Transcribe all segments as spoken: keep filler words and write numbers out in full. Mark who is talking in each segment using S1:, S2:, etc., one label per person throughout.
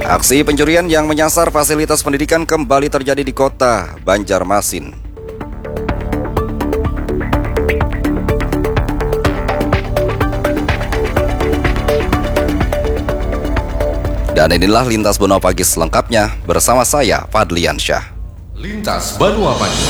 S1: Aksi pencurian yang menyasar fasilitas pendidikan kembali terjadi di kota Banjarmasin. Dan inilah Lintas Benua Pagi selengkapnya bersama saya, Fadlian Syah.
S2: Lintas Benua Pagi.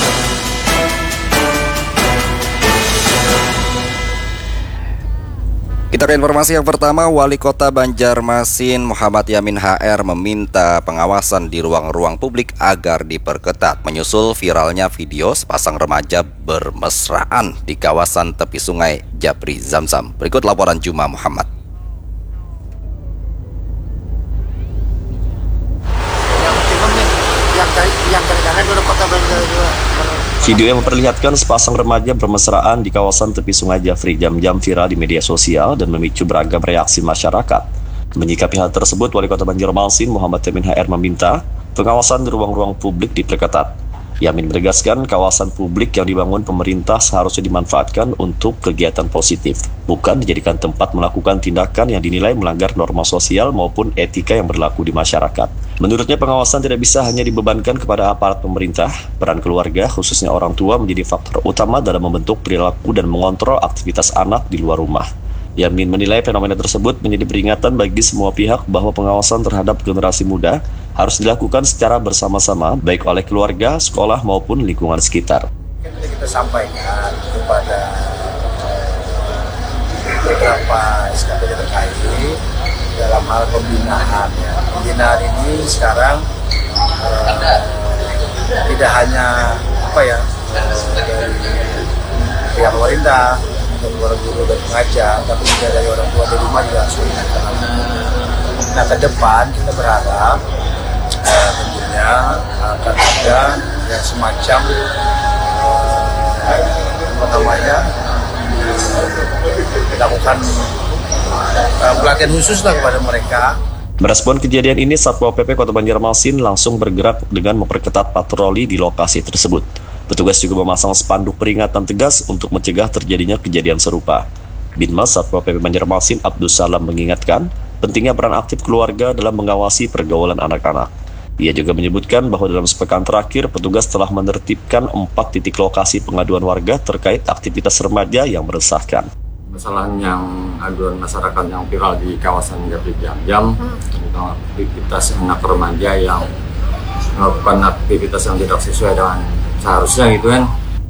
S1: Kita ke informasi yang pertama. Wali Kota Banjarmasin Muhammad Yamin H R meminta pengawasan di ruang-ruang publik agar diperketat menyusul viralnya video sepasang remaja bermesraan di kawasan tepi sungai Japri Zamzam. Berikut laporan Juma Muhammad.
S3: Video yang memperlihatkan sepasang remaja bermesraan di kawasan tepi sungai Japri Zamzam viral di media sosial dan memicu beragam reaksi masyarakat. Menyikapi hal tersebut, Wali Kota Banjarmasin Muhammad Yamin H R meminta pengawasan di ruang-ruang publik diperketat. Yamin menegaskan kawasan publik yang dibangun pemerintah seharusnya dimanfaatkan untuk kegiatan positif, bukan dijadikan tempat melakukan tindakan yang dinilai melanggar norma sosial maupun etika yang berlaku di masyarakat. Menurutnya pengawasan tidak bisa hanya dibebankan kepada aparat pemerintah, peran keluarga khususnya orang tua menjadi faktor utama dalam membentuk perilaku dan mengontrol aktivitas anak di luar rumah. Yamin menilai fenomena tersebut menjadi peringatan bagi semua pihak bahwa pengawasan terhadap generasi muda harus dilakukan secara bersama-sama, baik oleh keluarga, sekolah, maupun lingkungan sekitar.
S4: Kita sampaikan kepada beberapa S K P D terkait dalam hal pembinaan. Ya. Pembinaan ini sekarang eh, tidak hanya apa ya dari pihak pemerintah, dari orang guru dan pengajar, tapi juga dari orang tua di rumah juga harus diingatkan. Nah, ke depan kita berharap eh, tentunya akan ada ya, semacam eh, apa namanya dilakukan eh, pelatihan khusus lah kepada mereka.
S3: Merespon kejadian ini, Satpol P P Kota Banjarmasin langsung bergerak dengan memperketat patroli di lokasi tersebut. Petugas juga memasang spanduk peringatan tegas untuk mencegah terjadinya kejadian serupa. Binmas Satpol P P Banjarmasin Abdus Salam mengingatkan pentingnya peran aktif keluarga dalam mengawasi pergaulan anak-anak. Ia juga menyebutkan bahwa dalam sepekan terakhir petugas telah menertibkan empat titik lokasi pengaduan warga terkait aktivitas remaja yang meresahkan.
S5: Masalah yang aduan masyarakat yang viral di kawasan Japri Zamzam tentang aktivitas anak remaja yang melakukan aktivitas yang tidak sesuai dengan seharusnya gitu kan,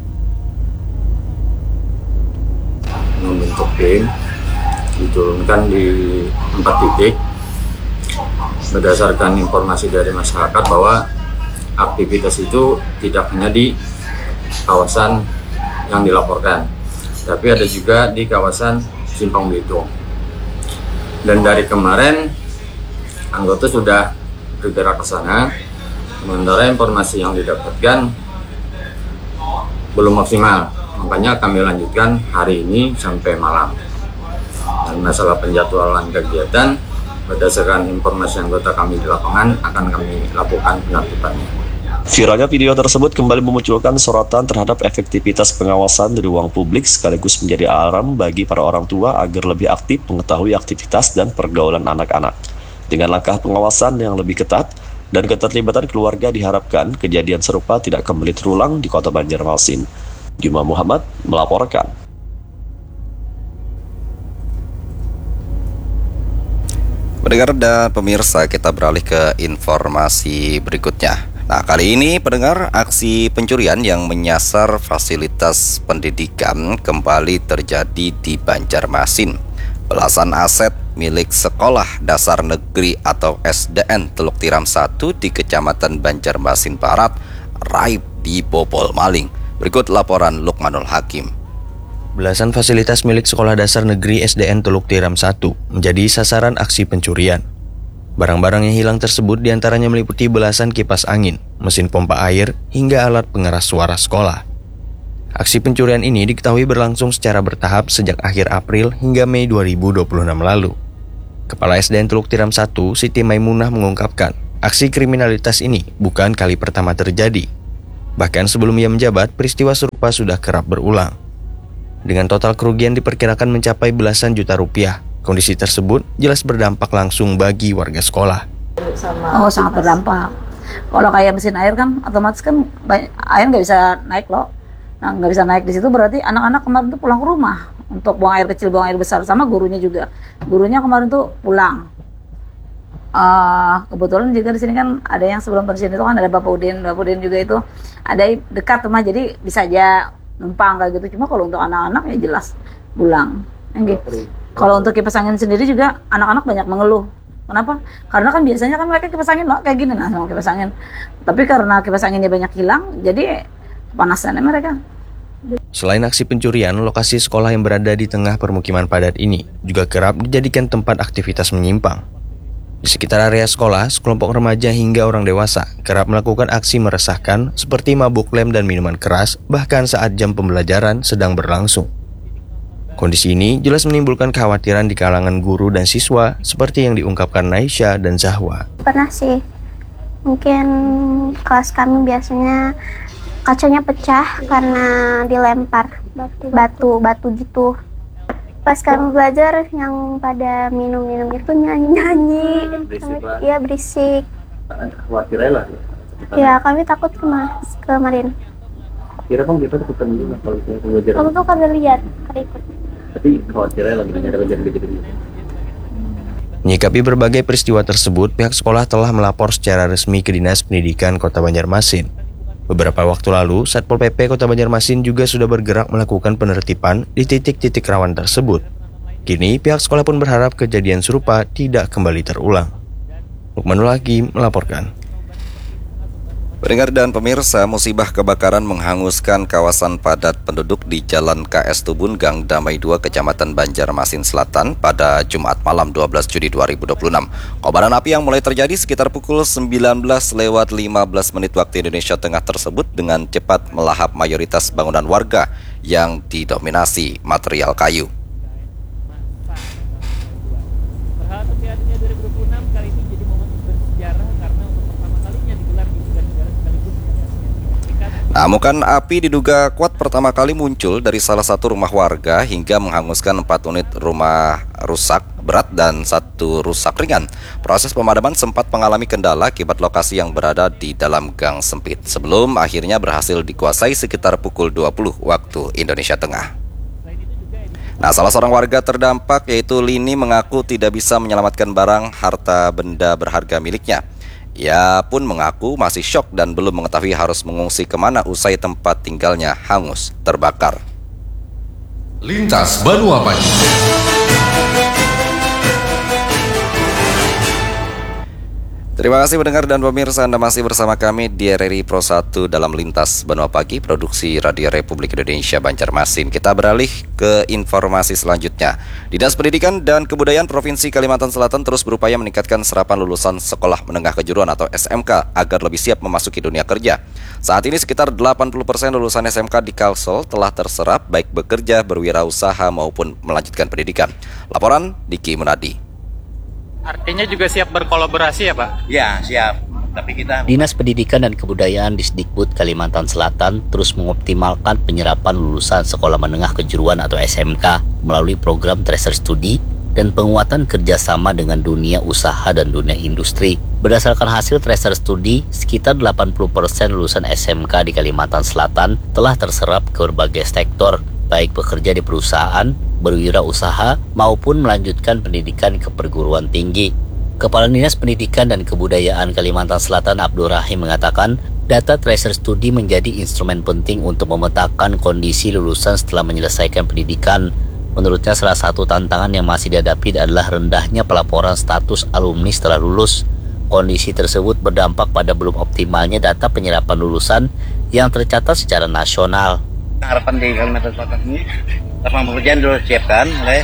S5: membentuk tim diturunkan di empat titik berdasarkan informasi dari masyarakat bahwa aktivitas itu tidak hanya di kawasan yang dilaporkan, tapi ada juga di kawasan Simpang Belitung. Dan dari kemarin anggota sudah bergerak ke sana, sementara informasi yang didapatkan belum maksimal, makanya kami lanjutkan hari ini sampai malam. Dan masalah penjadwalan kegiatan berdasarkan informasi anggota kami di lapangan akan kami lakukan penertibannya.
S3: Viralnya video tersebut kembali memunculkan sorotan terhadap efektivitas pengawasan di ruang publik sekaligus menjadi alarm bagi para orang tua agar lebih aktif mengetahui aktivitas dan pergaulan anak-anak. Dengan langkah pengawasan yang lebih ketat dan keterlibatan keluarga diharapkan kejadian serupa tidak kembali terulang di Kota Banjarmasin. Juma Muhammad melaporkan.
S1: Pendengar dan pemirsa, kita beralih ke informasi berikutnya. Nah, kali ini pendengar, aksi pencurian yang menyasar fasilitas pendidikan kembali terjadi di Banjarmasin. Belasan aset milik Sekolah Dasar Negeri atau S D N Teluk Tiram satu di Kecamatan Banjarmasin Barat raib dibobol maling. Berikut laporan Lukmanul Hakim.
S6: Belasan fasilitas milik Sekolah Dasar Negeri S D N Teluk Tiram satu menjadi sasaran aksi pencurian. Barang-barang yang hilang tersebut diantaranya meliputi belasan kipas angin, mesin pompa air, hingga alat pengeras suara sekolah. Aksi pencurian ini diketahui berlangsung secara bertahap sejak akhir April hingga Mei dua ribu dua puluh enam lalu. Kepala S D N Teluk Tiram satu, Siti Maimunah mengungkapkan, aksi kriminalitas ini bukan kali pertama terjadi. Bahkan sebelum ia menjabat, peristiwa serupa sudah kerap berulang. Dengan total kerugian diperkirakan mencapai belasan juta rupiah, kondisi tersebut jelas berdampak langsung bagi warga sekolah.
S7: Oh, sangat berdampak. Kalau kayak mesin air kan otomatis kan banyak, air nggak bisa naik loh. Nah, nggak bisa naik di situ berarti anak-anak kemarin tuh pulang ke rumah untuk buang air kecil, buang air besar, sama gurunya juga. Gurunya kemarin tuh pulang. Uh, kebetulan juga di sini kan ada yang sebelum pensiun itu kan ada Bapak Udin, Bapak Udin juga itu ada dekat rumah, jadi bisa aja numpang kayak gitu. Cuma kalau untuk anak-anak ya jelas pulang. Gitu. Kalau untuk kipas angin sendiri juga anak-anak banyak mengeluh. Kenapa? Karena kan biasanya kan mereka kipas angin loh kayak gini, nah sama kipas angin. Tapi karena kipas anginnya banyak hilang, jadi kepanasannya mereka.
S6: Selain aksi pencurian, lokasi sekolah yang berada di tengah permukiman padat ini juga kerap dijadikan tempat aktivitas menyimpang. Di sekitar area sekolah, sekelompok remaja hingga orang dewasa kerap melakukan aksi meresahkan seperti mabuk lem dan minuman keras bahkan saat jam pembelajaran sedang berlangsung. Kondisi ini jelas menimbulkan kekhawatiran di kalangan guru dan siswa seperti yang diungkapkan Naisha dan Zahwa.
S8: Pernah sih, mungkin kelas kami biasanya kacanya pecah karena dilempar batu, batu gitu. Pas kami belajar yang pada minum-minum itu nyanyi-nyanyi, iya berisik.
S3: Khawatirnya lah.
S8: Ya kami takut ke mas kemarin.
S3: Kira bang kita takutan juga kalau kita belajar.
S8: Kamu tuh kagak lihat, kagak ikut.
S3: Tapi khawatirnya lagi ada kejadian-kejadian.
S6: Menyikapi berbagai peristiwa tersebut, pihak sekolah telah melapor secara resmi ke Dinas Pendidikan Kota Banjarmasin. Beberapa waktu lalu, Satpol P P Kota Banjarmasin juga sudah bergerak melakukan penertiban di titik-titik rawan tersebut. Kini, pihak sekolah pun berharap kejadian serupa tidak kembali terulang. Lukmanul Hakim melaporkan.
S1: Pendengar dan pemirsa, musibah kebakaran menghanguskan kawasan padat penduduk di Jalan K S Tubun, Gang Damai dua, Kecamatan Banjarmasin Selatan pada Jumat malam dua belas Juli dua ribu dua puluh enam. Kobaran api yang mulai terjadi sekitar pukul sembilan belas lewat lima belas menit waktu Indonesia Tengah tersebut dengan cepat melahap mayoritas bangunan warga yang didominasi material kayu. Amukan api diduga kuat pertama kali muncul dari salah satu rumah warga hingga menghanguskan empat unit rumah rusak berat dan satu rusak ringan. Proses pemadaman sempat mengalami kendala akibat lokasi yang berada di dalam gang sempit sebelum akhirnya berhasil dikuasai sekitar pukul dua puluh waktu Indonesia Tengah. Nah, salah seorang warga terdampak yaitu Lini mengaku tidak bisa menyelamatkan barang harta benda berharga miliknya. Ia pun mengaku masih syok dan belum mengetahui harus mengungsi kemana usai tempat tinggalnya hangus terbakar.
S2: Lintas Banua Pagi.
S1: Terima kasih pendengar dan pemirsa, Anda masih bersama kami di R R I Pro satu dalam Lintas Banua Pagi, produksi Radio Republik Indonesia Banjarmasin. Kita beralih ke informasi selanjutnya. Dinas Pendidikan dan Kebudayaan Provinsi Kalimantan Selatan terus berupaya meningkatkan serapan lulusan sekolah menengah kejuruan atau S M K agar lebih siap memasuki dunia kerja. Saat ini sekitar delapan puluh persen lulusan S M K di Kalsel telah terserap baik bekerja, berwirausaha maupun melanjutkan pendidikan. Laporan Diki Munadi.
S9: Artinya juga siap berkolaborasi ya Pak?
S10: Ya, siap. Tapi kita
S11: Dinas Pendidikan dan Kebudayaan Disdikbud Kalimantan Selatan terus mengoptimalkan penyerapan lulusan sekolah menengah kejuruan atau S M K melalui program Tracer Studi dan penguatan kerjasama dengan dunia usaha dan dunia industri. Berdasarkan hasil Tracer Studi, sekitar delapan puluh persen lulusan S M K di Kalimantan Selatan telah terserap ke berbagai sektor, baik bekerja di perusahaan, berwirausaha, maupun melanjutkan pendidikan ke perguruan tinggi. Kepala Dinas Pendidikan dan Kebudayaan Kalimantan Selatan Abdul Rahim mengatakan, data Tracer Studi menjadi instrumen penting untuk memetakan kondisi lulusan setelah menyelesaikan pendidikan. Menurutnya, salah satu tantangan yang masih dihadapi adalah rendahnya pelaporan status alumni setelah lulus. Kondisi tersebut berdampak pada belum optimalnya data penyerapan lulusan yang tercatat secara nasional.
S10: harapan di Kalimantan Selatan ini lapangan pekerjaan dulu disiapkan oleh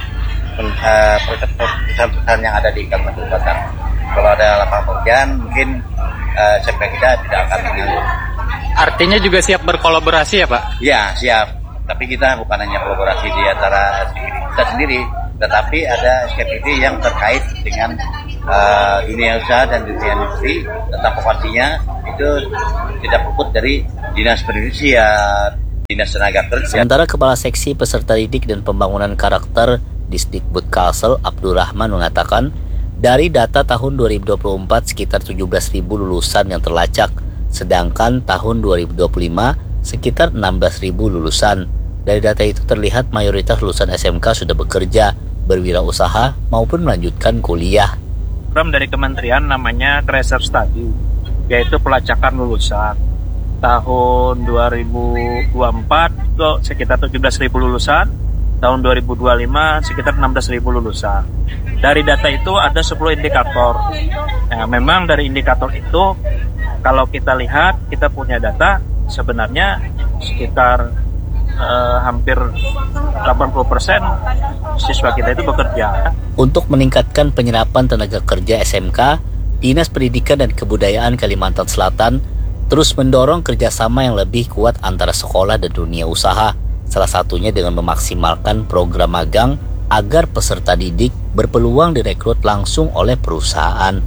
S10: uh, perusahaan-perusahaan yang ada di Kalimantan Selatan. Kalau ada lapangan pekerjaan, mungkin uh, S M K kita tidak akan mengganggu.
S9: Artinya juga siap berkolaborasi ya Pak?
S10: Ya, siap. Tapi kita bukan hanya kolaborasi di antara kita sendiri, tetapi ada S K P D yang terkait dengan uh, dunia usaha dan dunia industri, tentang pastinya itu tidak luput dari Dinas Pendidikan, Dinas Tenaga Kerja.
S11: Sementara Kepala Seksi Peserta Didik dan Pembangunan Karakter Disdikbud Kalsel Abdurrahman mengatakan, Dari data tahun dua ribu dua puluh empat sekitar tujuh belas ribu lulusan yang terlacak, sedangkan tahun dua ribu dua puluh lima sekitar enam belas ribu lulusan. Dari data itu terlihat mayoritas lulusan S M K sudah bekerja, berwirausaha maupun melanjutkan kuliah.
S12: Program dari kementerian namanya Tracer Study, yaitu pelacakan lulusan. Tahun dua ribu dua puluh empat itu sekitar tujuh belas ribu lulusan, tahun dua ribu dua puluh lima sekitar enam belas ribu lulusan. Dari data itu ada sepuluh indikator. Nah, memang dari indikator itu kalau kita lihat, kita punya data sebenarnya sekitar eh, hampir delapan puluh persen siswa kita itu bekerja.
S11: Untuk meningkatkan penyerapan tenaga kerja S M K, Dinas Pendidikan dan Kebudayaan Kalimantan Selatan terus mendorong kerjasama yang lebih kuat antara sekolah dan dunia usaha. Salah satunya dengan memaksimalkan program magang agar peserta didik berpeluang direkrut langsung oleh perusahaan.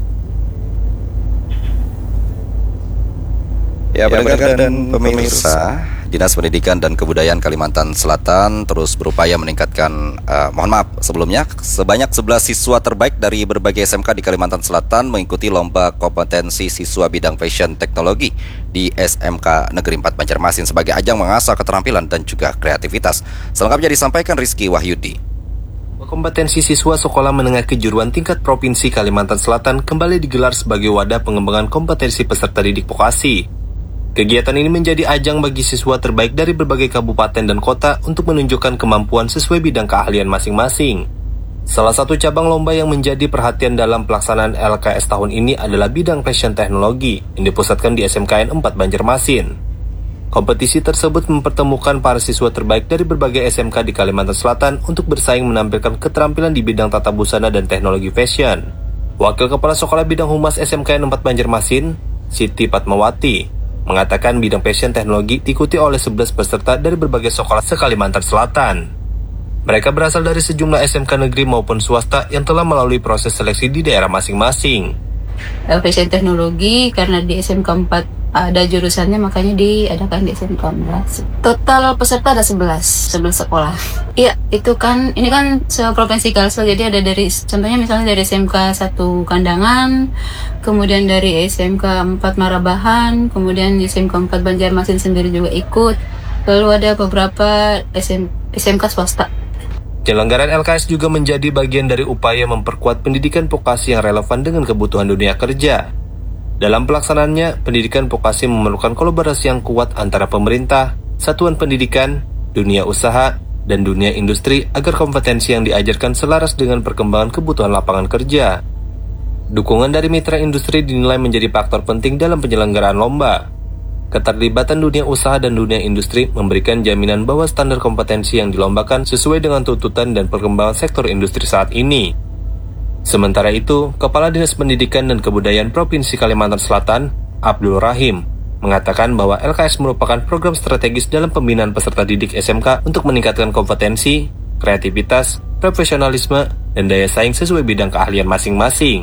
S1: Ya, pendengar dan pemirsa, Dinas Pendidikan dan Kebudayaan Kalimantan Selatan terus berupaya meningkatkan, uh, mohon maaf sebelumnya, sebanyak sebelas siswa terbaik dari berbagai S M K di Kalimantan Selatan mengikuti lomba kompetensi siswa bidang fashion teknologi di S M K Negeri empat Banjarmasin sebagai ajang mengasah keterampilan dan juga kreativitas. Selengkapnya disampaikan Rizky Wahyudi.
S13: Kompetensi siswa Sekolah Menengah Kejuruan tingkat Provinsi Kalimantan Selatan kembali digelar sebagai wadah pengembangan kompetensi peserta didik vokasi. Kegiatan ini menjadi ajang bagi siswa terbaik dari berbagai kabupaten dan kota untuk menunjukkan kemampuan sesuai bidang keahlian masing-masing. Salah satu cabang lomba yang menjadi perhatian dalam pelaksanaan L K S tahun ini adalah bidang fashion teknologi yang dipusatkan di S M K N empat Banjarmasin. Kompetisi tersebut mempertemukan para siswa terbaik dari berbagai S M K di Kalimantan Selatan untuk bersaing menampilkan keterampilan di bidang tata busana dan teknologi fashion. Wakil Kepala Sekolah Bidang Humas S M K N empat Banjarmasin, Siti Fatmawati, mengatakan bidang fashion teknologi diikuti oleh sebelas peserta dari berbagai sekolah se-Kalimantan Selatan. Mereka berasal dari sejumlah S M K negeri maupun swasta yang telah melalui proses seleksi di daerah masing-masing.
S14: Fashion teknologi karena di S M K empat ada jurusannya, makanya diadakan di S M K empat. Total peserta ada sebelas, sebelas sekolah. Iya, itu kan, ini kan se-provinsi Kalsel, jadi ada dari, contohnya misalnya dari S M K satu Kandangan, kemudian dari S M K empat Marabahan, kemudian di S M K empat Banjarmasin sendiri juga ikut, lalu ada beberapa S M, S M K swasta.
S13: Penyelenggaraan L K S juga menjadi bagian dari upaya memperkuat pendidikan vokasi yang relevan dengan kebutuhan dunia kerja. Dalam pelaksanaannya, pendidikan vokasi memerlukan kolaborasi yang kuat antara pemerintah, satuan pendidikan, dunia usaha, dan dunia industri agar kompetensi yang diajarkan selaras dengan perkembangan kebutuhan lapangan kerja. Dukungan dari mitra industri dinilai menjadi faktor penting dalam penyelenggaraan lomba. Keterlibatan dunia usaha dan dunia industri memberikan jaminan bahwa standar kompetensi yang dilombakan sesuai dengan tuntutan dan perkembangan sektor industri saat ini. Sementara itu, Kepala Dinas Pendidikan dan Kebudayaan Provinsi Kalimantan Selatan, Abdul Rahim, mengatakan bahwa L K S merupakan program strategis dalam pembinaan peserta didik S M K untuk meningkatkan kompetensi, kreativitas, profesionalisme, dan daya saing sesuai bidang keahlian masing-masing.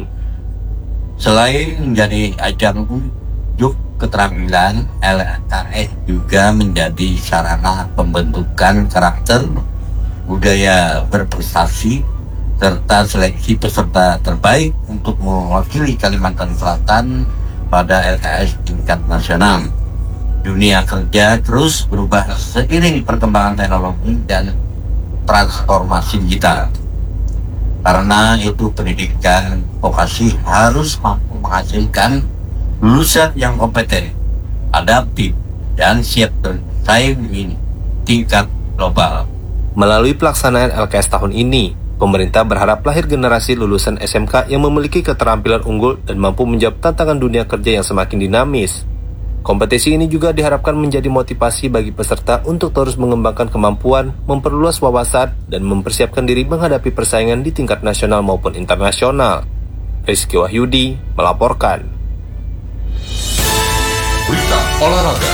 S15: Selain menjadi ajang unjuk keterampilan, L K S juga menjadi sarana pembentukan karakter, budaya berprestasi, serta seleksi peserta terbaik untuk mewakili Kalimantan Selatan pada L K S tingkat nasional. Dunia kerja terus berubah seiring perkembangan teknologi dan transformasi digital. Karena itu pendidikan vokasi harus mampu menghasilkan lulusan yang kompeten, adaptif, dan siap bersaing di tingkat global.
S13: Melalui pelaksanaan L K S tahun ini, pemerintah berharap lahir generasi lulusan S M K yang memiliki keterampilan unggul dan mampu menjawab tantangan dunia kerja yang semakin dinamis. Kompetisi ini juga diharapkan menjadi motivasi bagi peserta untuk terus mengembangkan kemampuan, memperluas wawasan, dan mempersiapkan diri menghadapi persaingan di tingkat nasional maupun internasional. Rizky Wahyudi melaporkan.
S2: Berita olahraga.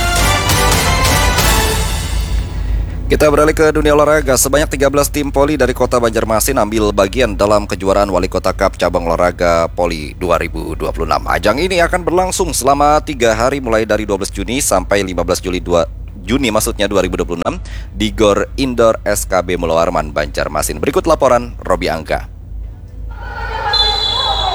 S1: Kita beralih ke dunia olahraga. Sebanyak tiga belas tim poli dari kota Banjarmasin ambil bagian dalam kejuaraan Wali Kota Cup cabang olahraga Poli dua ribu dua puluh enam. Ajang ini akan berlangsung selama tiga hari mulai dari dua belas Juni sampai lima belas Juli Juni maksudnya dua ribu dua puluh enam di Gor Indoor S K B Mulawarman Banjarmasin. Berikut laporan Robi Angga.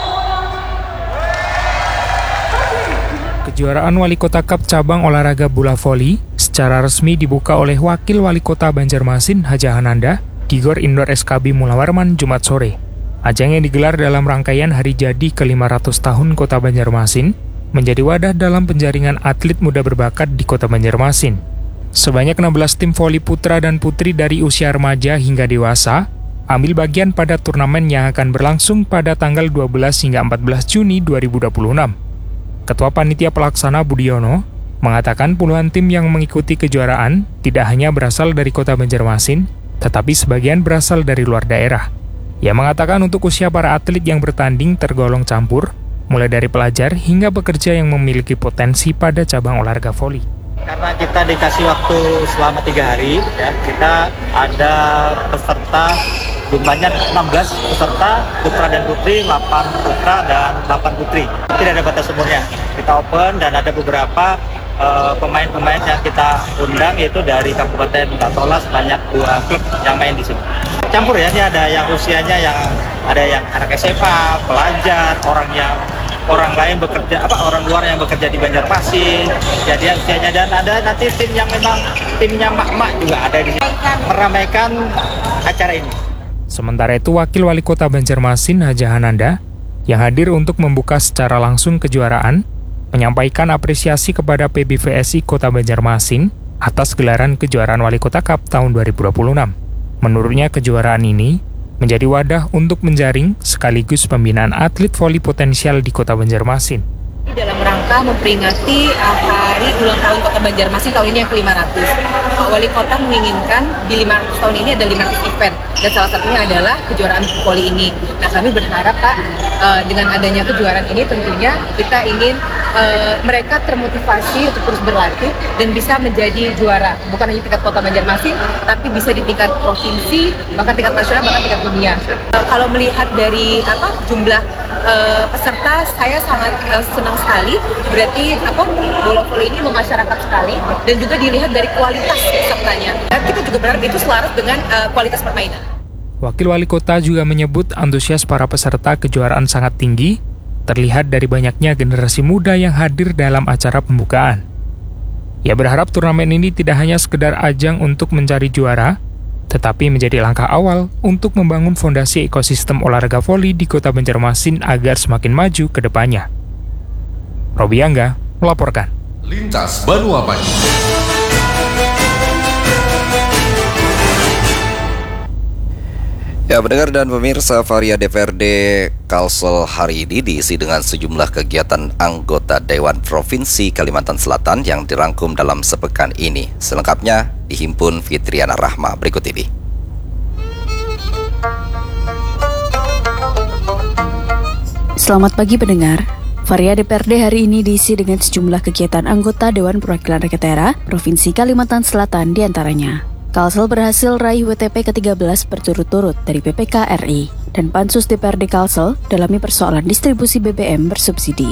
S16: Kejuaraan Wali Kota Cup cabang olahraga bola voli secara resmi dibuka oleh Wakil Wali Kota Banjarmasin Haja Hananda di Gor Indoor S K B Mula Warman Jumat sore. Ajang yang digelar dalam rangkaian hari jadi ke lima ratus tahun Kota Banjarmasin menjadi wadah dalam penjaringan atlet muda berbakat di Kota Banjarmasin. Sebanyak enam belas tim voli putra dan putri dari usia remaja hingga dewasa ambil bagian pada turnamen yang akan berlangsung pada tanggal dua belas hingga empat belas Juni dua ribu dua puluh enam. Ketua Panitia Pelaksana Budiono mengatakan puluhan tim yang mengikuti kejuaraan tidak hanya berasal dari Kota Banjarmasin, tetapi sebagian berasal dari luar daerah. Ia mengatakan untuk usia para atlet yang bertanding tergolong campur, mulai dari pelajar hingga pekerja yang memiliki potensi pada cabang olahraga voli.
S9: Karena kita dikasih waktu selama tiga hari, ya, kita ada peserta jumlahnya enam belas peserta putra dan putri, delapan putra dan delapan putri. Tidak ada batas umurnya. Kita open dan ada beberapa uh, pemain-pemain yang kita undang yaitu dari Kabupaten Katola sebanyak dua klub yang main di sini. Campur ya, ini ada yang usianya yang ada yang anak S M A, pelajar, orang yang orang lain bekerja apa orang luar yang bekerja di Banjarmasin, jadi usianya, dan ada nanti tim yang memang timnya mak-mak juga ada di sini meramaikan acara ini.
S16: Sementara itu Wakil Wali Kota Banjarmasin Haja Hananda yang hadir untuk membuka secara langsung kejuaraan menyampaikan apresiasi kepada P B V S I Kota Banjarmasin atas gelaran kejuaraan Wali Kota Cup tahun dua ribu dua puluh enam. Menurutnya kejuaraan ini menjadi wadah untuk menjaring sekaligus pembinaan atlet voli potensial di Kota Banjarmasin.
S14: Dalam rangka memperingati hari ulang tahun Kota Banjarmasin tahun ini yang ke lima ratus. Pak Wali Kota menginginkan di lima ratus tahun ini ada lima ratus event, dan salah satunya adalah kejuaraan voli ini. Nah, kami berharap Pak, uh, dengan adanya kejuaraan ini tentunya kita ingin uh, mereka termotivasi untuk terus berlatih dan bisa menjadi juara, bukan hanya tingkat Kota Banjarmasin, tapi bisa di tingkat provinsi, bahkan tingkat nasional, bahkan tingkat dunia. Uh, kalau melihat dari apa jumlah uh, peserta, saya sangat uh, senang sekali. Berarti apa bola voli ini memasyarakat sekali, dan juga dilihat dari kualitas pesertanya. Dan kita juga berharap itu selaras dengan uh, kualitas permainan.
S16: Wakil Wali Kota juga menyebut antusias para peserta kejuaraan sangat tinggi, terlihat dari banyaknya generasi muda yang hadir dalam acara pembukaan. Ia berharap turnamen ini tidak hanya sekedar ajang untuk mencari juara, tetapi menjadi langkah awal untuk membangun fondasi ekosistem olahraga voli di Kota Banjarmasin agar semakin maju ke depannya. Robi Angga melaporkan.
S2: Lintas Banuapan.
S1: Ya, pendengar dan pemirsa, Varia D P R D Kalsel hari ini diisi dengan sejumlah kegiatan anggota Dewan Provinsi Kalimantan Selatan yang dirangkum dalam sepekan ini. Selengkapnya dihimpun Fitriana Rahma berikut ini.
S17: Selamat pagi pendengar. Varia D P R D hari ini diisi dengan sejumlah kegiatan anggota Dewan Perwakilan Rakyat Daerah Provinsi Kalimantan Selatan diantaranya. Kalsel berhasil raih W T P ke tiga belas berturut-turut dari B P K R I dan Pansus D P R D Kalsel dalami persoalan distribusi B B M bersubsidi.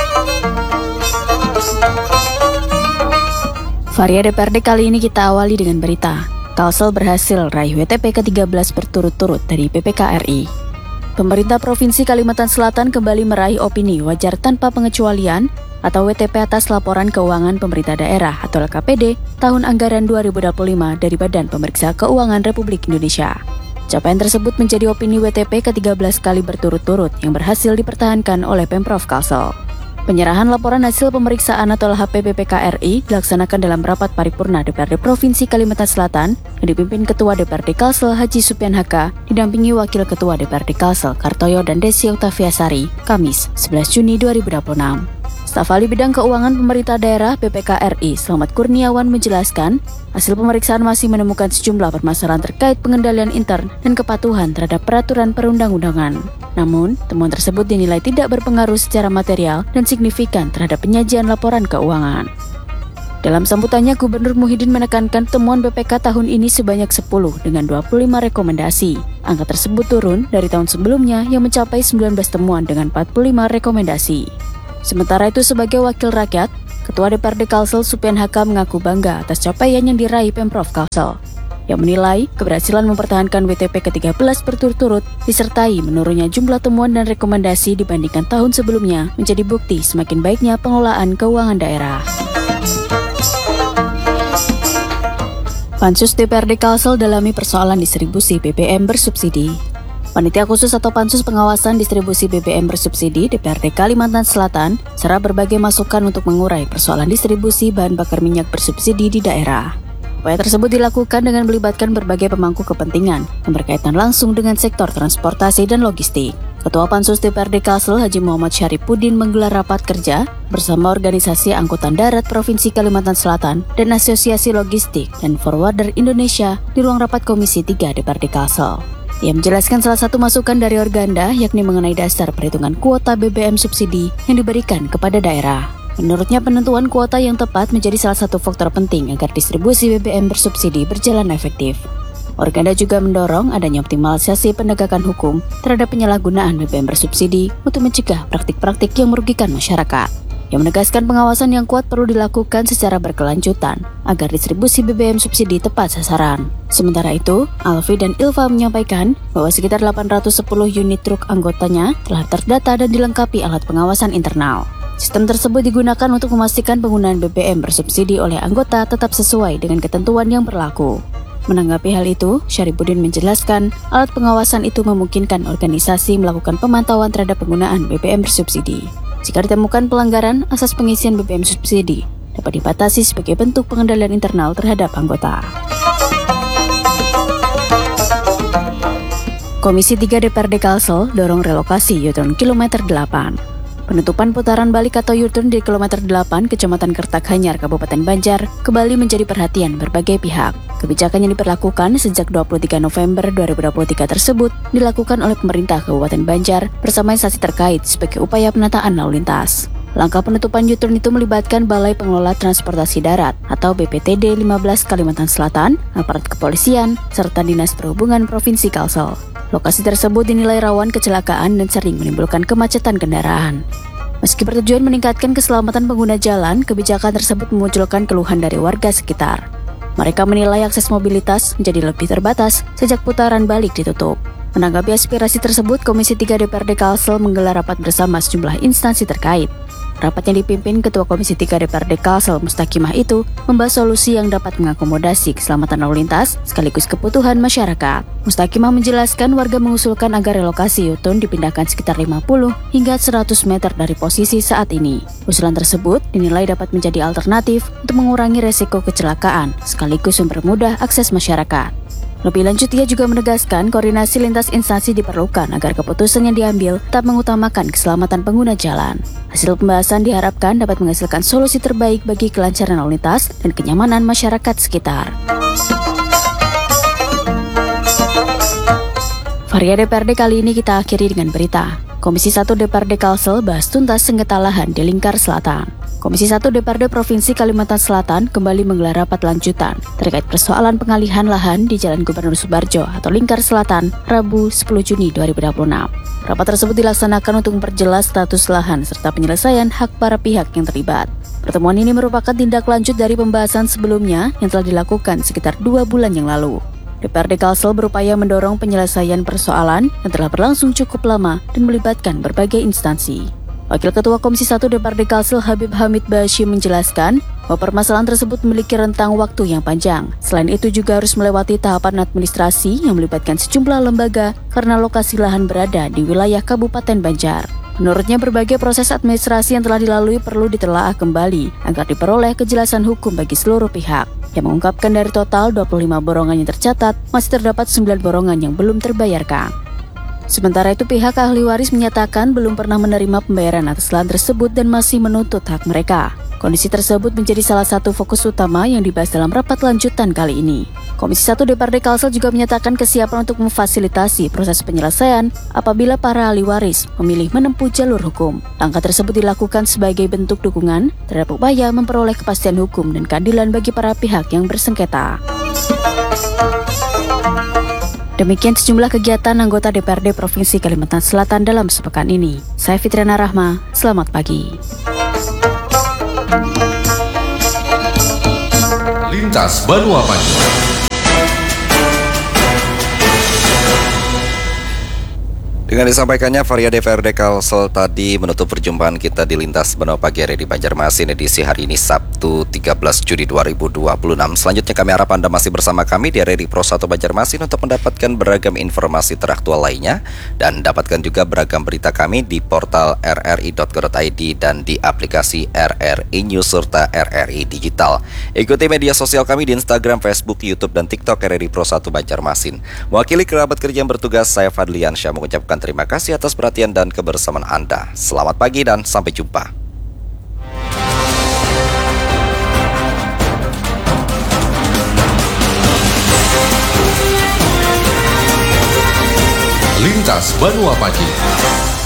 S17: Varia D P R D kali ini kita awali dengan berita. Kalsel berhasil raih W T P ke tiga belas berturut-turut dari B P K R I. Pemerintah Provinsi Kalimantan Selatan kembali meraih opini wajar tanpa pengecualian atau W T P atas laporan keuangan pemerintah daerah atau L K P D tahun anggaran dua ribu dua puluh lima dari Badan Pemeriksa Keuangan Republik Indonesia. Capaian tersebut menjadi opini W T P ke tiga belas kali berturut-turut yang berhasil dipertahankan oleh Pemprov Kalsel. Penyerahan laporan hasil pemeriksaan atau L H P B P K R I dilaksanakan dalam rapat paripurna D P R D Provinsi Kalimantan Selatan yang dipimpin Ketua D P R D Kalsel Haji Supian Haka, didampingi Wakil Ketua D P R D Kalsel Kartoyo dan Desi Oktaviasari, Kamis sebelas Juni dua ribu dua puluh enam. Staf Ahli Bidang Keuangan Pemerintah Daerah B P K R I Selamat Kurniawan menjelaskan, hasil pemeriksaan masih menemukan sejumlah permasalahan terkait pengendalian intern dan kepatuhan terhadap peraturan perundang-undangan. Namun, temuan tersebut dinilai tidak berpengaruh secara material dan signifikan terhadap penyajian laporan keuangan. Dalam sambutannya, Gubernur Muhyiddin menekankan temuan B P K tahun ini sebanyak sepuluh dengan dua puluh lima rekomendasi. Angka tersebut turun dari tahun sebelumnya yang mencapai sembilan belas temuan dengan empat puluh lima rekomendasi. Sementara itu, sebagai wakil rakyat, Ketua D P R D Kalsel Supian Haka mengaku bangga atas capaian yang diraih Pemprov Kalsel. yang menilai keberhasilan mempertahankan W T P ke tiga belas berturut-turut disertai menurunnya jumlah temuan dan rekomendasi dibandingkan tahun sebelumnya menjadi bukti semakin baiknya pengelolaan keuangan daerah. Pansus D P R D Kalsel dalami persoalan distribusi B B M bersubsidi. Panitia khusus atau Pansus Pengawasan Distribusi B B M bersubsidi D P R D Kalimantan Selatan serap berbagai masukan untuk mengurai persoalan distribusi bahan bakar minyak bersubsidi di daerah. Upaya tersebut dilakukan dengan melibatkan berbagai pemangku kepentingan yang berkaitan langsung dengan sektor transportasi dan logistik. Ketua Pansus D P R D Kalsel Haji Muhammad Syarifuddin menggelar rapat kerja bersama Organisasi Angkutan Darat Provinsi Kalimantan Selatan dan Asosiasi Logistik dan Forwarder Indonesia di ruang rapat Komisi tiga D P R D Kalsel. Ia menjelaskan salah satu masukan dari Organda yakni mengenai dasar perhitungan kuota B B M subsidi yang diberikan kepada daerah. Menurutnya penentuan kuota yang tepat menjadi salah satu faktor penting agar distribusi B B M bersubsidi berjalan efektif. Organda juga mendorong adanya optimalisasi penegakan hukum terhadap penyalahgunaan B B M bersubsidi untuk mencegah praktik-praktik yang merugikan masyarakat. Yang menegaskan pengawasan yang kuat perlu dilakukan secara berkelanjutan agar distribusi B B M subsidi tepat sasaran. Sementara itu, Alfi dan Ilva menyampaikan bahwa sekitar delapan ratus sepuluh unit truk anggotanya telah terdata dan dilengkapi alat pengawasan internal. Sistem tersebut digunakan untuk memastikan penggunaan B B M bersubsidi oleh anggota tetap sesuai dengan ketentuan yang berlaku. Menanggapi hal itu, Syarifuddin menjelaskan alat pengawasan itu memungkinkan organisasi melakukan pemantauan terhadap penggunaan B B M bersubsidi. Jika ditemukan pelanggaran, asas pengisian B B M subsidi dapat dibatasi sebagai bentuk pengendalian internal terhadap anggota. Komisi tiga D P R D Kalsel dorong relokasi U-turn kilometer delapan. Penutupan putaran balik atau U-turn di kilometer delapan Kecamatan Kertakhanyar, Kabupaten Banjar kembali menjadi perhatian berbagai pihak. Kebijakan yang diberlakukan sejak dua puluh tiga November dua ribu dua puluh tiga tersebut dilakukan oleh pemerintah Kabupaten Banjar bersama instansi terkait sebagai upaya penataan lalu lintas. Langkah penutupan U-turn itu melibatkan Balai Pengelola Transportasi Darat atau B P T D lima belas Kalimantan Selatan, aparat kepolisian, serta Dinas Perhubungan Provinsi Kalsel. Lokasi tersebut dinilai rawan kecelakaan dan sering menimbulkan kemacetan kendaraan. Meski bertujuan meningkatkan keselamatan pengguna jalan, kebijakan tersebut memunculkan keluhan dari warga sekitar. Mereka menilai akses mobilitas menjadi lebih terbatas sejak putaran balik ditutup. Menanggapi aspirasi tersebut, Komisi tiga D P R D Kalsel menggelar rapat bersama sejumlah instansi terkait. Rapat yang dipimpin Ketua Komisi tiga D P R D Kalsel Mustakimah itu membahas solusi yang dapat mengakomodasi keselamatan lalu lintas sekaligus kebutuhan masyarakat. Mustakimah menjelaskan warga mengusulkan agar relokasi U-turn dipindahkan sekitar lima puluh hingga seratus meter dari posisi saat ini. Usulan tersebut dinilai dapat menjadi alternatif untuk mengurangi resiko kecelakaan sekaligus mempermudah akses masyarakat. Lebih lanjut, ia juga menegaskan koordinasi lintas instansi diperlukan agar keputusan yang diambil tetap mengutamakan keselamatan pengguna jalan. Hasil pembahasan diharapkan dapat menghasilkan solusi terbaik bagi kelancaran lalu lintas dan kenyamanan masyarakat sekitar. Varia D P R D kali ini kita akhiri dengan berita. Komisi satu D P R D Kalsel bahas tuntas sengketa lahan di Lingkar Selatan. Komisi satu D P R D Provinsi Kalimantan Selatan kembali menggelar rapat lanjutan terkait persoalan pengalihan lahan di Jalan Gubernur Subarjo atau Lingkar Selatan, Rabu sepuluh Juni dua ribu dua puluh enam. Rapat tersebut dilaksanakan untuk memperjelas status lahan serta penyelesaian hak para pihak yang terlibat. Pertemuan ini merupakan tindak lanjut dari pembahasan sebelumnya yang telah dilakukan sekitar dua bulan yang lalu. D P R D Kalsel berupaya mendorong penyelesaian persoalan yang telah berlangsung cukup lama dan melibatkan berbagai instansi. Wakil Ketua Komisi satu D P R D Kalsel Habib Hamid Bashim menjelaskan bahwa permasalahan tersebut memiliki rentang waktu yang panjang. Selain itu juga harus melewati tahapan administrasi yang melibatkan sejumlah lembaga karena lokasi lahan berada di wilayah Kabupaten Banjar. Menurutnya berbagai proses administrasi yang telah dilalui perlu ditelaah kembali agar diperoleh kejelasan hukum bagi seluruh pihak. Yang mengungkapkan dari total dua puluh lima borongan yang tercatat, masih terdapat sembilan borongan yang belum terbayarkan. Sementara itu pihak ahli waris menyatakan belum pernah menerima pembayaran atas lahan tersebut dan masih menuntut hak mereka. Kondisi tersebut menjadi salah satu fokus utama yang dibahas dalam rapat lanjutan kali ini. Komisi satu D P R D Kalsel juga menyatakan kesiapan untuk memfasilitasi proses penyelesaian apabila para ahli waris memilih menempuh jalur hukum. Langkah tersebut dilakukan sebagai bentuk dukungan terhadap upaya memperoleh kepastian hukum dan keadilan bagi para pihak yang bersengketa. Demikian sejumlah kegiatan anggota D P R D Provinsi Kalimantan Selatan dalam sepekan ini. Saya Fitriana Rahma, selamat pagi.
S2: Lintas Banua Pagi.
S1: Dengan disampaikannya Varia D V R D Kalsel tadi menutup perjumpaan kita di Lintas Benua Pagi R R I Banjarmasin edisi hari ini Sabtu tiga belas Juli dua ribu dua puluh enam. Selanjutnya kami harap Anda masih bersama kami di R R I Pro satu Banjarmasin untuk mendapatkan beragam informasi teraktual lainnya dan dapatkan juga beragam berita kami di portal r r i dot co dot i d dan di aplikasi R R I News serta R R I Digital. Ikuti media sosial kami di Instagram, Facebook, YouTube, dan TikTok R R I Pro satu Banjarmasin. Mewakili kerabat kerja yang bertugas, saya Fadlian Syah mengucapkan terima kasih atas perhatian dan kebersamaan Anda. Selamat pagi dan sampai jumpa.
S2: Lintas Benua Pagi.